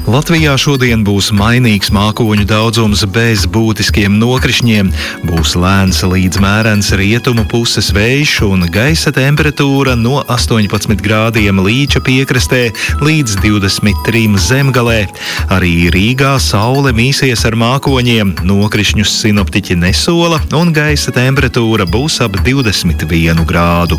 Latvijā šodien būs mainīgs mākoņu daudzums bez būtiskiem nokrišņiem. Būs lēns līdz mērens rietumu puses vējš un gaisa temperatūra no 18 grādiem Līča piekrastē līdz 23 Zemgalē. Arī Rīgā saule mīsies ar mākoņiem, nokrišņus sinoptiķi nesola un gaisa temperatūra būs ap 21 grādu.